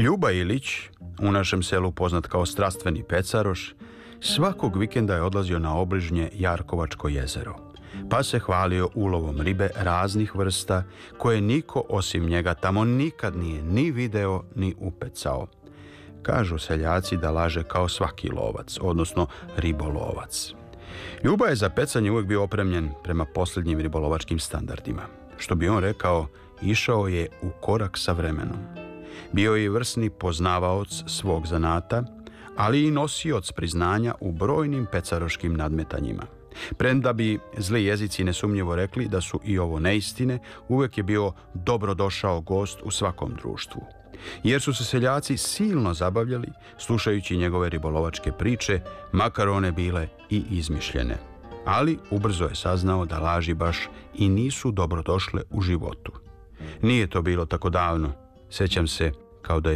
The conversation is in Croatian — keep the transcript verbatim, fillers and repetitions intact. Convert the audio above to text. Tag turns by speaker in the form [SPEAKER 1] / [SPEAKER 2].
[SPEAKER 1] Ljuba Ilić, u našem selu poznat kao strastveni pecaroš, svakog vikenda je odlazio na obližnje Jarkovačko jezero, pa se hvalio ulovom ribe raznih vrsta koje niko osim njega tamo nikad nije ni video ni upecao. Kažu seljaci da laže kao svaki lovac, odnosno ribolovac. Ljuba je za pecanje uvijek bio opremljen prema posljednjim ribolovačkim standardima. Što bi on rekao, išao je u korak sa vremenom. Bio je vrsni poznavaoc svog zanata, ali i nosioc priznanja u brojnim pecaroškim nadmetanjima. Premda bi zli jezici nesumnjivo rekli da su i ovo neistine, uvijek je bio dobrodošao gost u svakom društvu. Jer su se seljaci silno zabavljali slušajući njegove ribolovačke priče, makar one bile i izmišljene. Ali ubrzo je saznao da laži baš i nisu dobrodošle u životu. Nije to bilo tako davno, sjećam se kao da je